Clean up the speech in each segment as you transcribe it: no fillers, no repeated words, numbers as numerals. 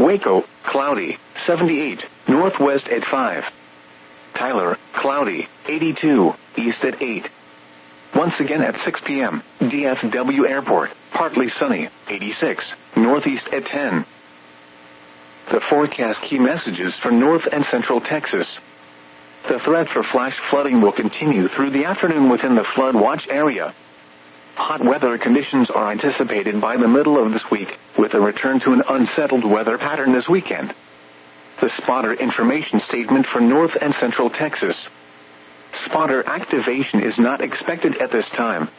Waco, cloudy, 78, northwest at 5. Tyler, cloudy, 82, east at 8. Once again at 6 p.m., DFW Airport, partly sunny, 86, northeast at 10. The forecast key messages for North and Central Texas. The threat for flash flooding will continue through the afternoon within the flood watch area. Hot weather conditions are anticipated by the middle of this week, with a return to an unsettled weather pattern this weekend. The spotter information statement for North and Central Texas. Spotter activation is not expected at this time.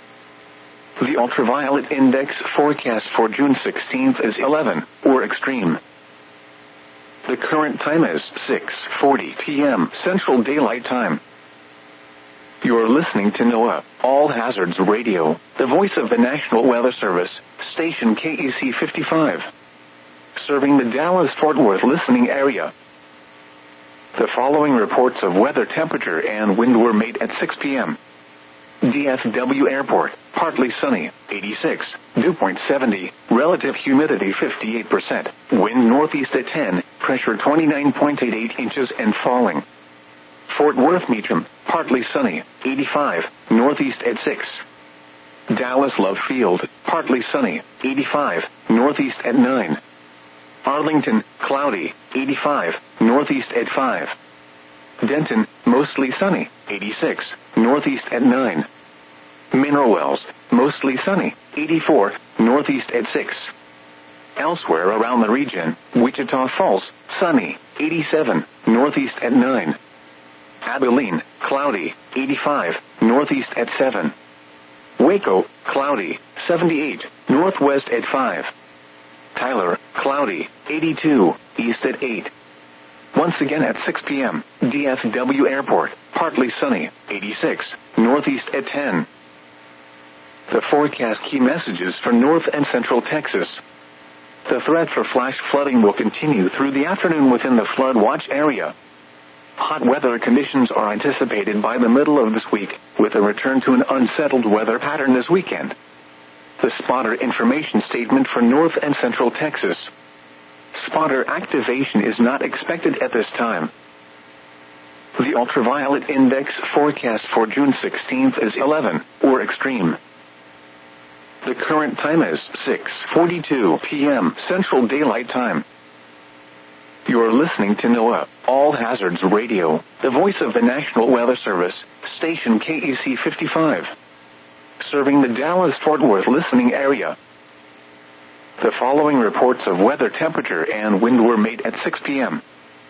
The ultraviolet index forecast for June 16th is 11, or extreme. The current time is 6:40 p.m. Central Daylight Time. You're listening to NOAA All Hazards Radio, the voice of the National Weather Service, station KEC 55. Serving the Dallas-Fort Worth listening area. The following reports of weather temperature and wind were made at 6 p.m. DFW Airport, partly sunny, 86, dew point 70, relative humidity 58%, wind northeast at 10, pressure 29.88 inches and falling. Fort Worth Meacham, partly sunny, 85, northeast at 6. Dallas Love Field, partly sunny, 85, northeast at 9. Arlington, cloudy, 85, northeast at 5. Denton, mostly sunny, 86, northeast at 9. Mineral Wells, mostly sunny, 84, northeast at 6. Elsewhere around the region, Wichita Falls, sunny, 87, northeast at 9. Abilene, cloudy, 85, northeast at 7. Waco, cloudy, 78, northwest at 5. Tyler, cloudy, 82, east at 8. Once again at 6 p.m., DFW Airport, partly sunny, 86, northeast at 10. The forecast key messages for North and Central Texas. The threat for flash flooding will continue through the afternoon within the flood watch area. Hot weather conditions are anticipated by the middle of this week, with a return to an unsettled weather pattern this weekend. The spotter information statement for North and Central Texas. Spotter activation is not expected at this time. The ultraviolet index forecast for June 16th is 11, or extreme. The current time is 6:42 p.m. Central Daylight Time. You're listening to NOAA All Hazards Radio, the voice of the National Weather Service, station KEC 55. Serving the Dallas-Fort Worth listening area. The following reports of weather temperature and wind were made at 6 p.m.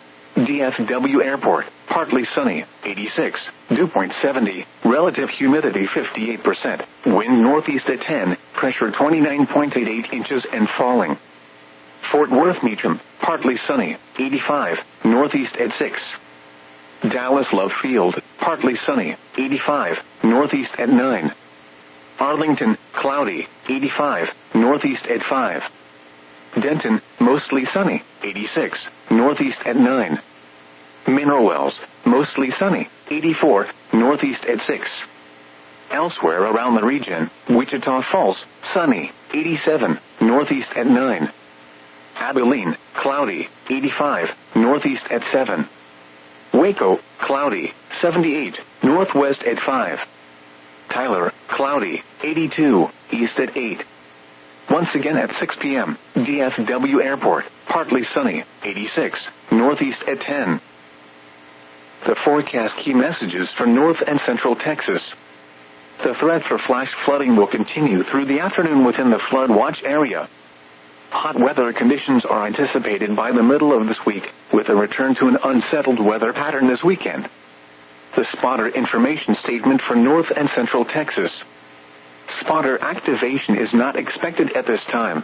DFW Airport, partly sunny, 86, dew point 70, relative humidity 58%, wind northeast at 10, pressure 29.88 inches and falling. Fort Worth Meacham, partly sunny, 85, northeast at 6. Dallas Love Field, partly sunny, 85, northeast at 9. Arlington, cloudy, 85, northeast at 5. Denton, mostly sunny, 86, northeast at 9. Mineral Wells, mostly sunny, 84, northeast at 6. Elsewhere around the region, Wichita Falls, sunny, 87, northeast at 9. Abilene, cloudy, 85, northeast at 7. Waco, cloudy, 78, northwest at 5. Tyler, cloudy, 82, east at 8. Once again at 6 p.m., DFW Airport, partly sunny, 86, northeast at 10. The forecast key messages for North and Central Texas. The threat for flash flooding will continue through the afternoon within the flood watch area. Hot weather conditions are anticipated by the middle of this week, with a return to an unsettled weather pattern this weekend. The spotter information statement for North and Central Texas. Spotter activation is not expected at this time.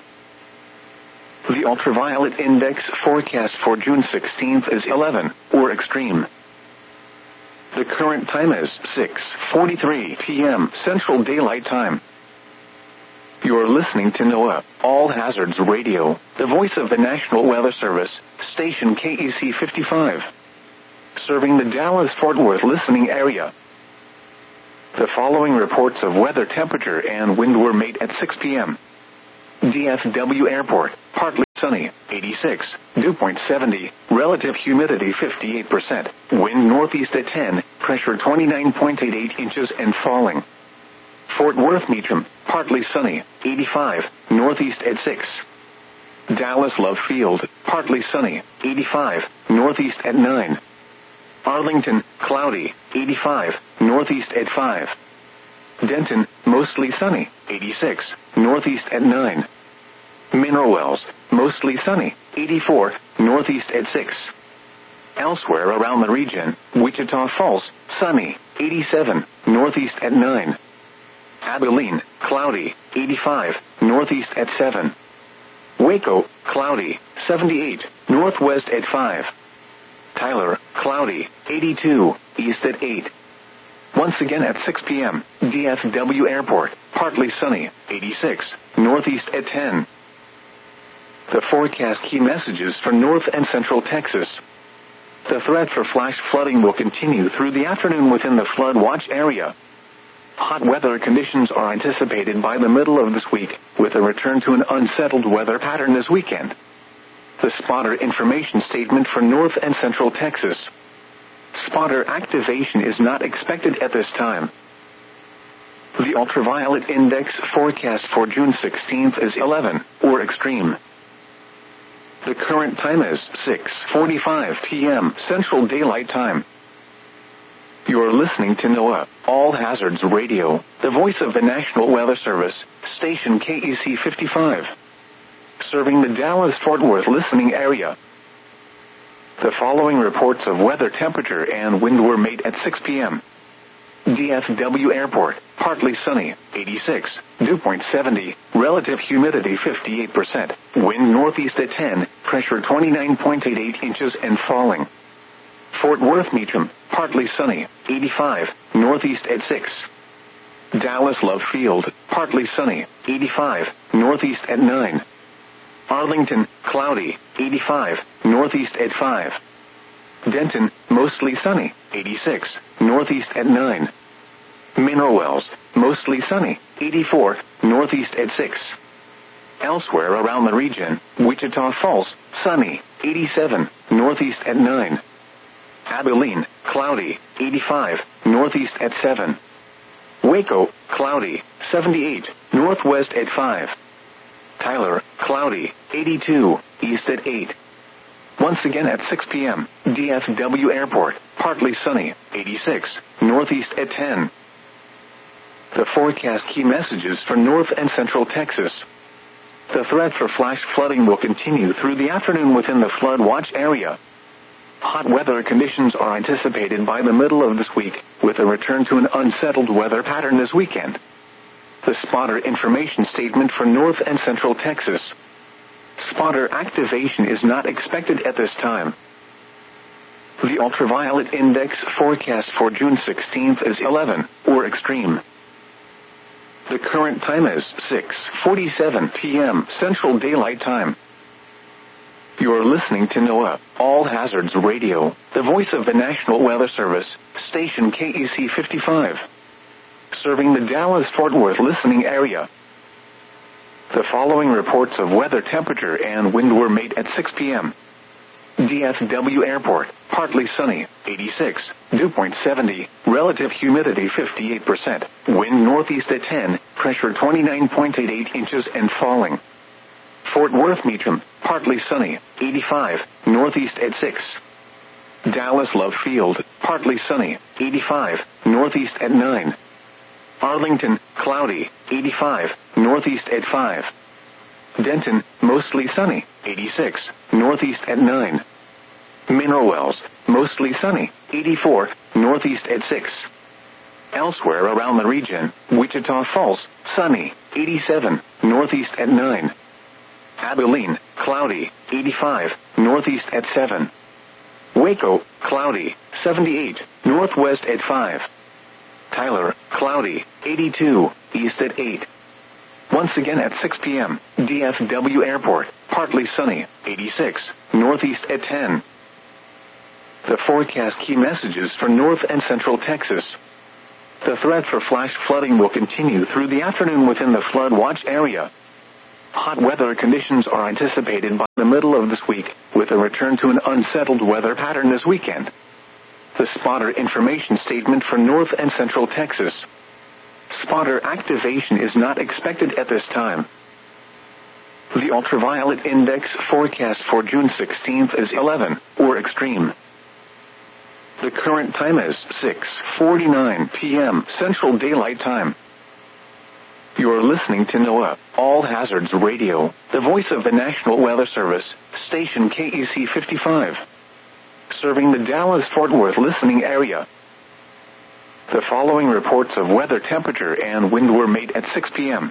The ultraviolet index forecast for June 16th is 11, or extreme. The current time is 6:43 p.m. Central Daylight Time. You're listening to NOAA All Hazards Radio, the voice of the National Weather Service, station KEC 55. Serving the Dallas-Fort Worth listening area. The following reports of weather temperature and wind were made at 6 p.m. DFW Airport, partly sunny, 86. Dew point 70. Relative humidity 58%. Wind northeast at 10. Pressure 29.88 inches and falling. Fort Worth Meacham, partly sunny, 85. Northeast at 6. Dallas Love Field, partly sunny, 85. Northeast at 9. Arlington, cloudy, 85. Northeast at 5. Denton, mostly sunny, 86. Northeast at 9. Mineral Wells, mostly sunny, 84. Northeast at 6. Elsewhere around the region, Wichita Falls, sunny, 87. Northeast at 9. Abilene, cloudy, 85. Northeast at 7. Waco, cloudy, 78. Northwest at 5. Tyler, cloudy, 82. East at 8. Once again at 6 p.m., DFW Airport, partly sunny, 86. Northeast at 10. The forecast key messages for North and Central Texas. The threat for flash flooding will continue through the afternoon within the flood watch area. Hot weather conditions are anticipated by the middle of this week, with a return to an unsettled weather pattern this weekend. The spotter information statement for North and Central Texas. Spotter activation is not expected at this time. The ultraviolet index forecast for June 16th is 11, or extreme. The current time is 6:45 p.m. Central Daylight Time. You're listening to NOAA, All Hazards Radio, the voice of the National Weather Service, station KEC 55. Serving the Dallas-Fort Worth listening area. The following reports of weather temperature and wind were made at 6 p.m. DFW Airport, partly sunny, 86. Dew point 70. Relative humidity 58%. Wind northeast at 10. Pressure 29.88 inches and falling. Fort Worth Meacham, partly sunny, 85. Northeast at 6. Dallas Love Field, partly sunny, 85. Northeast at 9. Arlington, cloudy, 85. Northeast at 5. Denton, mostly sunny, 86. Northeast at 9. Mineral Wells, mostly sunny, 84. Northeast at 6. Elsewhere around the region, Wichita Falls, sunny, 87. Northeast at 9. Abilene, cloudy, 85. Northeast at 7. Waco, cloudy, 78. Northwest at 5. Tyler, cloudy, 82. East at 8. Once again at 6 p.m., DFW Airport, partly sunny, 86. Northeast at 10. The forecast key messages for North and Central Texas. The threat for flash flooding will continue through the afternoon within the flood watch area. Hot weather conditions are anticipated by the middle of this week, with a return to an unsettled weather pattern this weekend. The spotter information statement for North and Central Texas. Spotter activation is not expected at this time. The ultraviolet index forecast for June 16th is 11, or extreme. The current time is 6:47 p.m. Central Daylight Time. You're listening to NOAA, All Hazards Radio, the voice of the National Weather Service, station KEC 55. Serving the Dallas-Fort Worth listening area. The following reports of weather temperature and wind were made at 6 p.m. DFW Airport, partly sunny, 86. Dew point 70. Relative humidity 58%. Wind northeast at 10. Pressure 29.88 inches and falling. Fort Worth Meacham, partly sunny, 85. Northeast at 6. Dallas Love Field, partly sunny, 85. Northeast at 9. Arlington, cloudy, 85. Northeast at 5. Denton, mostly sunny, 86. Northeast at 9. Mineral Wells, mostly sunny, 84. Northeast at 6. Elsewhere around the region, Wichita Falls, sunny, 87. Northeast at 9. Abilene, cloudy, 85. Northeast at 7. Waco, cloudy, 78. Northwest at 5. Tyler, cloudy, 82. East at 8. Once again at 6 p.m., DFW Airport, partly sunny, 86. Northeast at 10. The forecast key messages for North and Central Texas. The threat for flash flooding will continue through the afternoon within the flood watch area. Hot weather conditions are anticipated by the middle of this week, with a return to an unsettled weather pattern this weekend. The spotter information statement for North and Central Texas. Spotter activation is not expected at this time. The ultraviolet index forecast for June 16th is 11, or extreme. The current time is 6:49 p.m. Central Daylight Time. You're listening to NOAA All Hazards Radio, the voice of the National Weather Service, station KEC 55. Serving the Dallas-Fort Worth listening area. The following reports of weather temperature and wind were made at 6 p.m.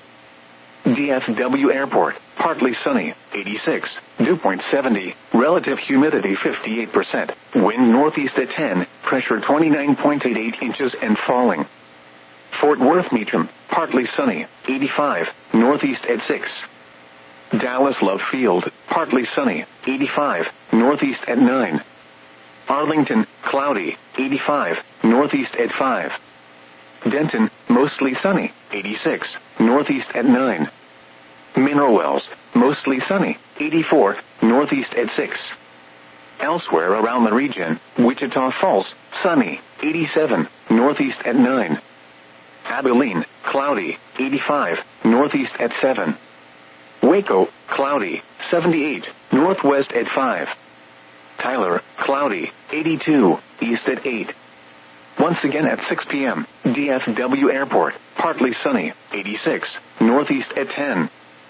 DFW Airport, partly sunny, 86, dew point 70, relative humidity 58%, wind northeast at 10, pressure 29.88 inches and falling. Fort Worth Meacham, partly sunny, 85, northeast at 6. Dallas Love Field, partly sunny, 85, northeast at 9. Arlington, cloudy, 85, northeast at 5. Denton, mostly sunny, 86, northeast at 9. Mineral Wells, mostly sunny, 84, northeast at 6. Elsewhere around the region, Wichita Falls, sunny, 87, northeast at 9. Abilene, cloudy, 85, northeast at 7. Waco, cloudy, 78, northwest at 5. Tyler, cloudy, 82, east at 8. Once again at 6 p.m., DFW Airport, partly sunny, 86, northeast at 10.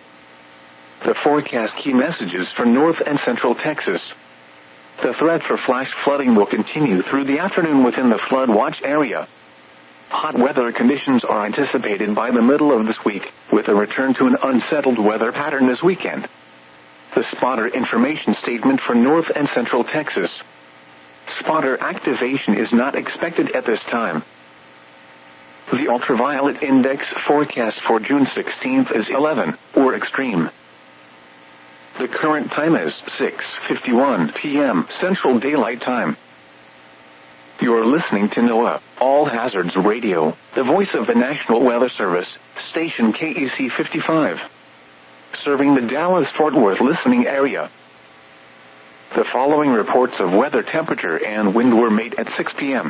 The forecast key messages for North and Central Texas. The threat for flash flooding will continue through the afternoon within the flood watch area. Hot weather conditions are anticipated by the middle of this week, with a return to an unsettled weather pattern this weekend. The spotter information statement for North and Central Texas. Spotter activation is not expected at this time. The ultraviolet index forecast for June 16th is 11, or extreme. The current time is 6:51 p.m. Central Daylight Time. You're listening to NOAA All Hazards Radio, the voice of the National Weather Service, station KEC 55. Serving the Dallas-Fort Worth listening area. The following reports of weather temperature and wind were made at 6 p.m.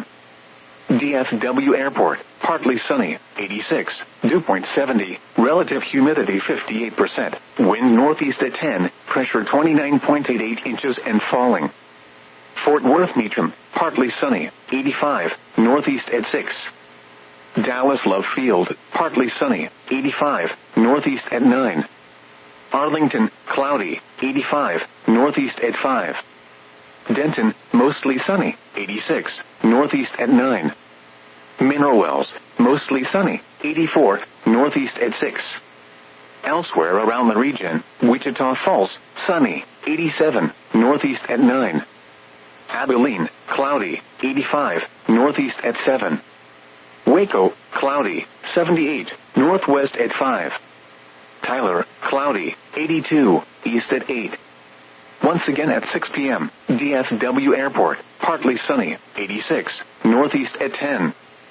DFW Airport, partly sunny, 86, dew point 70, relative humidity 58%, wind northeast at 10, pressure 29.88 inches and falling. Fort Worth Meacham, partly sunny, 85, northeast at 6. Dallas Love Field, partly sunny, 85, northeast at 9. Arlington, cloudy, 85, northeast at 5. Denton, mostly sunny, 86, northeast at 9. Mineral Wells, mostly sunny, 84, northeast at 6. Elsewhere around the region, Wichita Falls, sunny, 87, northeast at 9. Abilene, cloudy, 85, northeast at 7. Waco, cloudy, 78, northwest at 5. Tyler, cloudy, 82, east at 8. Once again at 6 p.m., DFW Airport, partly sunny, 86, northeast at 10.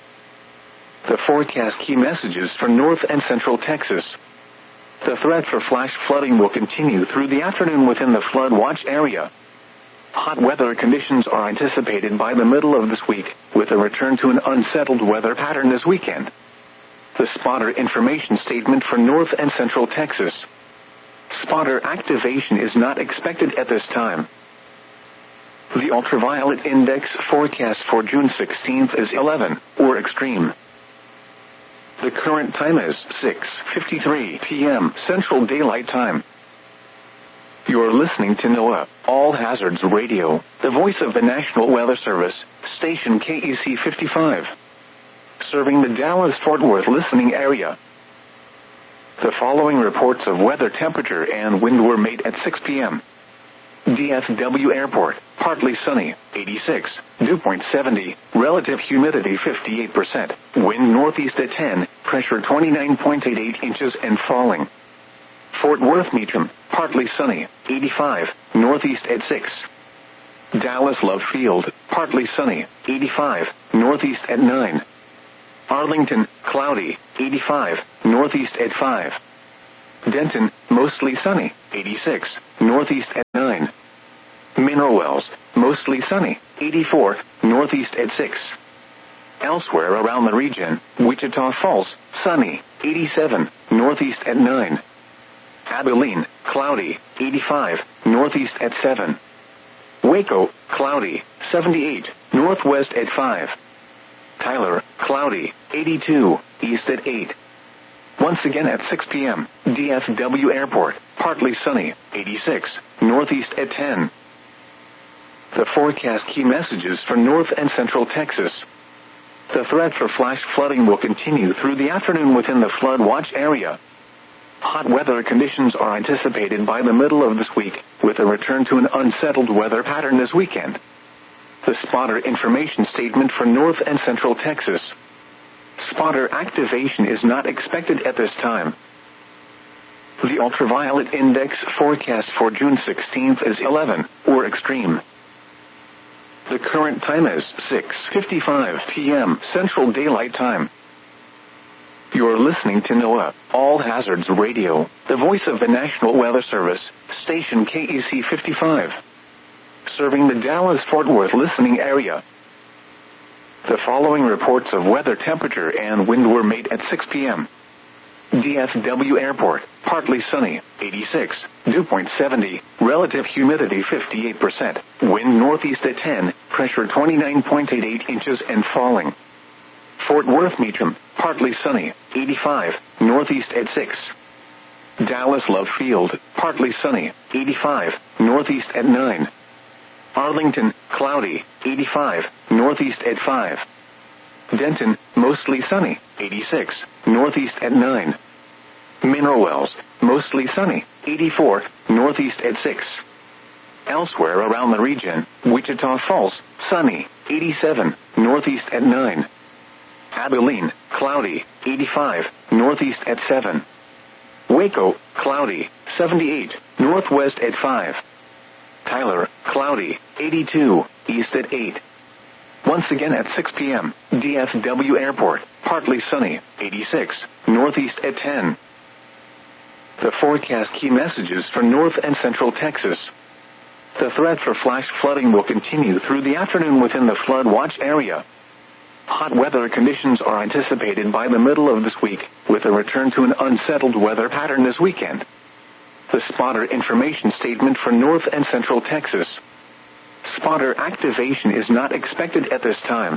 The forecast key messages for North and Central Texas. The threat for flash flooding will continue through the afternoon within the flood watch area. Hot weather conditions are anticipated by the middle of this week, with a return to an unsettled weather pattern this weekend. The spotter information statement for North and Central Texas. Spotter activation is not expected at this time. The ultraviolet index forecast for June 16th is 11, or extreme. The current time is 6:53 p.m. Central Daylight Time. You're listening to NOAA All Hazards Radio, the voice of the National Weather Service, station KEC 55. Serving the Dallas-Fort Worth listening area. The following reports of weather temperature and wind were made at 6 p.m. DFW Airport, partly sunny, 86, dew point 70, relative humidity 58%, wind northeast at 10, pressure 29.88 inches and falling. Fort Worth Meacham, partly sunny, 85, northeast at 6. Dallas Love Field, partly sunny, 85, northeast at 9. Arlington, cloudy, 85, northeast at 5. Denton, mostly sunny, 86, northeast at 9. Mineral Wells, mostly sunny, 84, northeast at 6. Elsewhere around the region, Wichita Falls, sunny, 87, northeast at 9. Abilene, cloudy, 85, northeast at 7. Waco, cloudy, 78, northwest at 5. Tyler, cloudy, 82, east at 8. Once again at 6 p.m., DFW Airport, partly sunny, 86, northeast at 10. The forecast key messages for North and Central Texas. The threat for flash flooding will continue through the afternoon within the flood watch area. Hot weather conditions are anticipated by the middle of this week, with a return to an unsettled weather pattern this weekend. The spotter information statement for North and Central Texas. Spotter activation is not expected at this time. The ultraviolet index forecast for June 16th is 11, or extreme. The current time is 6:55 p.m. Central Daylight Time. You're listening to NOAA, All Hazards Radio, the voice of the National Weather Service, station KEC 55. Serving the Dallas-Fort Worth listening area. The following reports of weather temperature and wind were made at 6 p.m. DFW Airport, partly sunny, 86, dew point 70, relative humidity 58%, wind northeast at 10, pressure 29.88 inches and falling. Fort Worth Meacham, partly sunny, 85, northeast at 6. Dallas Love Field, partly sunny, 85, northeast at 9. Arlington, cloudy, 85, northeast at 5. Denton, mostly sunny, 86, northeast at 9. Mineral Wells, mostly sunny, 84, northeast at 6. Elsewhere around the region, Wichita Falls, sunny, 87, northeast at 9. Abilene, cloudy, 85, northeast at 7. Waco, cloudy, 78, northwest at 5. Tyler, cloudy, 82, east at 8. Once again at 6 p.m., DFW Airport, partly sunny, 86, northeast at 10. The forecast key messages for North and Central Texas. The threat for flash flooding will continue through the afternoon within the flood watch area. Hot weather conditions are anticipated by the middle of this week, with a return to an unsettled weather pattern this weekend. The spotter information statement for North and Central Texas. Spotter activation is not expected at this time.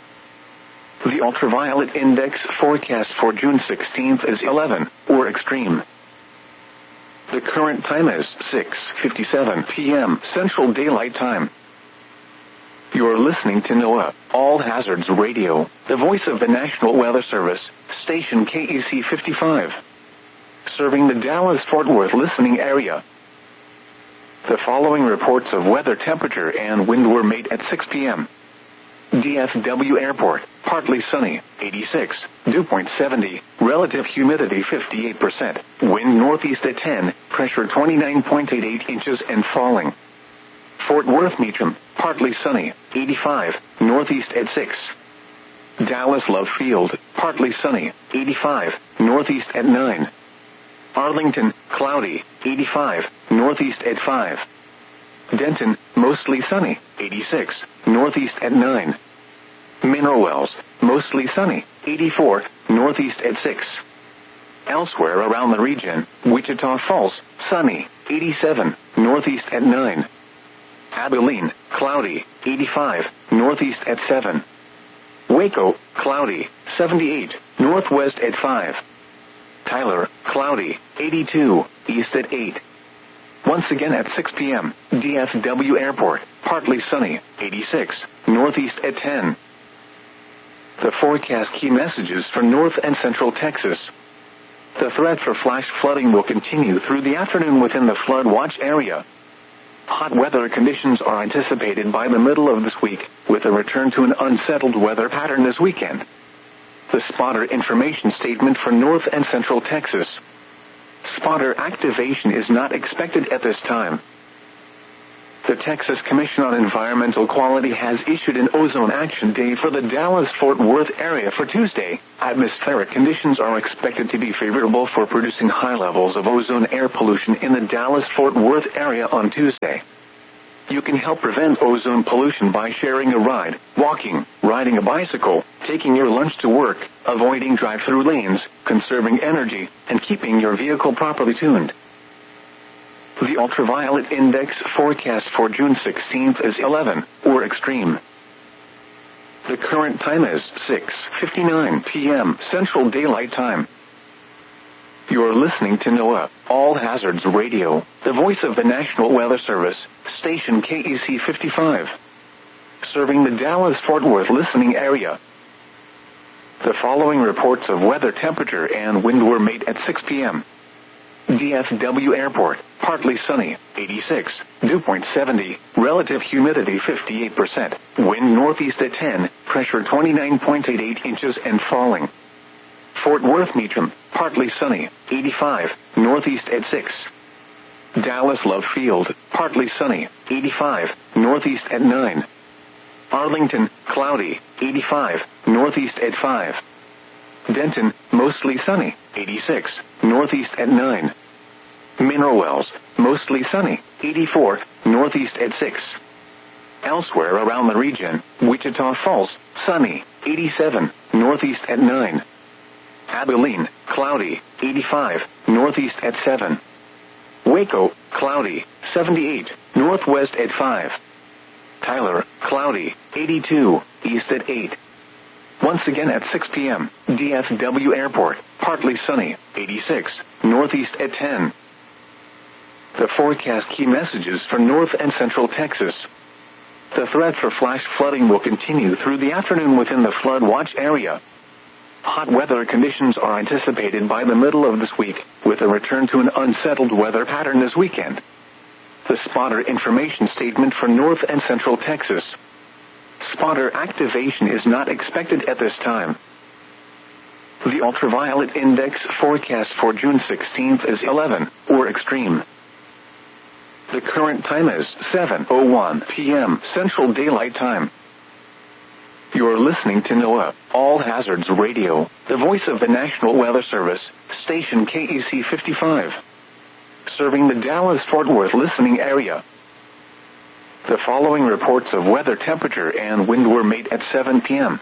The ultraviolet index forecast for June 16th is 11, or extreme. The current time is 6:57 p.m. Central Daylight Time. You're listening to NOAA, All Hazards Radio, the voice of the National Weather Service, station KEC 55. Serving the Dallas-Fort Worth listening area. The following reports of weather temperature and wind were made at 6 p.m. DFW Airport, partly sunny, 86, dew point 70, relative humidity 58%, wind northeast at 10, pressure 29.88 inches and falling. Fort Worth Meacham, partly sunny, 85, northeast at 6. Dallas Love Field, partly sunny, 85, northeast at 9. Arlington, cloudy, 85, northeast at 5. Denton, mostly sunny, 86, northeast at 9. Mineral Wells, mostly sunny, 84, northeast at 6. Elsewhere around the region, Wichita Falls, sunny, 87, northeast at 9. Abilene, cloudy, 85, northeast at 7. Waco, cloudy, 78, northwest at 5. Tyler, cloudy, 82, east at 8. Once again at 6 p.m., DFW Airport, partly sunny, 86, northeast at 10. The forecast key messages for North and Central Texas. The threat for flash flooding will continue through the afternoon within the flood watch area. Hot weather conditions are anticipated by the middle of this week, with a return to an unsettled weather pattern this weekend. The spotter information statement for North and Central Texas. Spotter activation is not expected at this time. The Texas Commission on Environmental Quality has issued an ozone action day for the Dallas-Fort Worth area for Tuesday. Atmospheric conditions are expected to be favorable for producing high levels of ozone air pollution in the Dallas-Fort Worth area on Tuesday. You can help prevent ozone pollution by sharing a ride, walking, riding a bicycle, taking your lunch to work, avoiding drive-through lanes, conserving energy, and keeping your vehicle properly tuned. The ultraviolet index forecast for June 16th is 11, or extreme. The current time is 6:59 p.m. Central Daylight Time. You're listening to NOAA, All Hazards Radio, the voice of the National Weather Service, station KEC 55. Serving the Dallas-Fort Worth listening area. The following reports of weather temperature and wind were made at 6 p.m. DFW Airport, partly sunny, 86, dew point 70, relative humidity 58%, wind northeast at 10, pressure 29.88 inches and falling. Fort Worth Meacham, partly sunny, 85, northeast at 6. Dallas Love Field, partly sunny, 85, northeast at 9. Arlington, cloudy, 85, northeast at 5. Denton, mostly sunny, 86, northeast at 9. Mineral Wells, mostly sunny, 84, northeast at 6. Elsewhere around the region, Wichita Falls, sunny, 87, northeast at 9. Abilene, cloudy, 85, northeast at 7. Waco, cloudy, 78, northwest at 5. Tyler, cloudy, 82, east at 8. Once again at 6 p.m., DFW Airport, partly sunny, 86, northeast at 10. The forecast key messages for North and Central Texas. The threat for flash flooding will continue through the afternoon within the flood watch area. Hot weather conditions are anticipated by the middle of this week, with a return to an unsettled weather pattern this weekend. The spotter information statement for North and Central Texas. Spotter activation is not expected at this time. The ultraviolet index forecast for June 16th is 11, or extreme. The current time is 7:01 p.m. Central Daylight Time. You're listening to NOAA, All Hazards Radio, the voice of the National Weather Service, station KEC 55. Serving the Dallas-Fort Worth listening area. The following reports of weather temperature and wind were made at 7 p.m.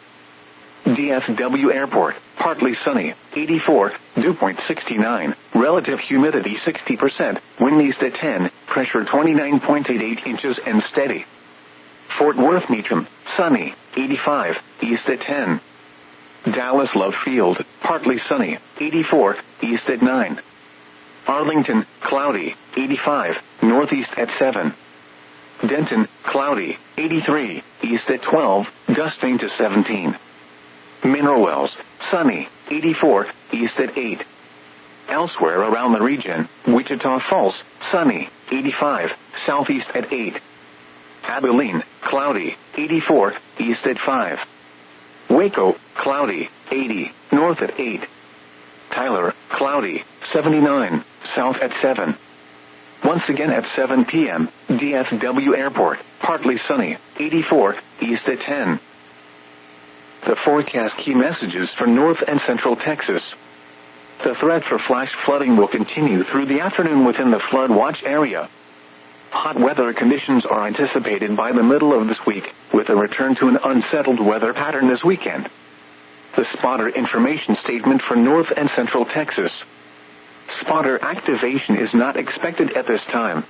DFW Airport, partly sunny, 84, dew point 69, relative humidity 60%, wind east at 10, pressure 29.88 inches and steady. Fort Worth Meacham, sunny, 85, east at 10. Dallas Love Field, partly sunny, 84, east at 9. Arlington, cloudy, 85, northeast at 7. Denton, cloudy, 83, east at 12, gusting to 17. Mineral Wells, sunny, 84, east at 8. Elsewhere around the region, Wichita Falls, sunny, 85, southeast at 8. Abilene, cloudy, 84, east at 5. Waco, cloudy, 80, north at 8. Tyler, cloudy, 79, south at 7. Once again at 7 p.m., DFW Airport, partly sunny, 84, east at 10. The forecast key messages for North and Central Texas. The threat for flash flooding will continue through the afternoon within the flood watch area. Hot weather conditions are anticipated by the middle of this week, with a return to an unsettled weather pattern this weekend. The spotter information statement for North and Central Texas. Spotter activation is not expected at this time.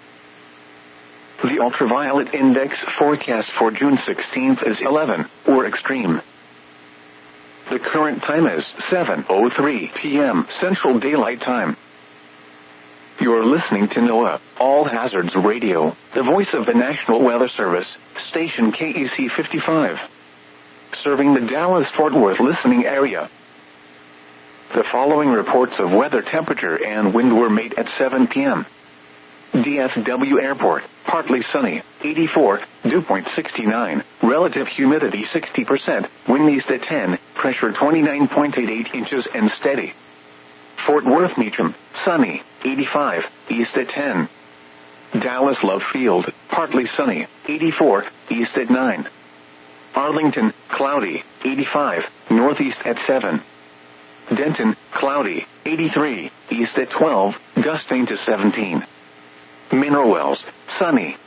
The ultraviolet index forecast for June 16th is 11, or extreme. The current time is 7:03 p.m. Central Daylight Time. You're listening to NOAA, All Hazards Radio, the voice of the National Weather Service, station KEC 55. Serving the Dallas-Fort Worth listening area. The following reports of weather temperature and wind were made at 7 p.m. DFW Airport, partly sunny, 84, dew point 69, relative humidity 60%, wind east at 10, pressure 29.88 inches and steady. Fort Worth Meacham, sunny, 85, east at 10. Dallas Love Field, partly sunny, 84, east at 9. Arlington, cloudy, 85, northeast at 7. Denton, cloudy, 83, east at 12, gusting to 17. Mineral Wells, sunny,